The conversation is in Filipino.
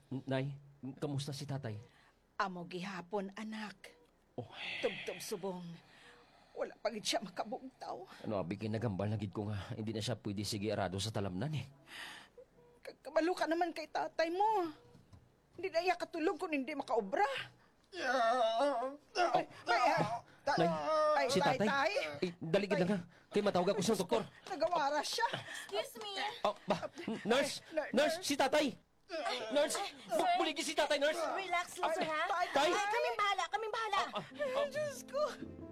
Nay, kamusta si tatay? Amo gihapon, anak. Oh, Tubtob subong. Wala pa gid siya makabugtaw. ano, abigin nagambal na gid ko nga. Hindi na siya pwede sige arado sa talamnan eh. Kabalo ka naman kay tatay mo. Hindi na iya katulog kung hindi makaobra. Nay, si tatay. Tay. Dali gid lang ha. Kay matawag ako sa doktor. Nagawara siya. Excuse me. Oh, nurse! Nurse, si tatay! Nurse! Buligi si tatay, nurse! Relax lang, sir, ha? Tay! Kaming bahala, kaming bahala. Diyos ko.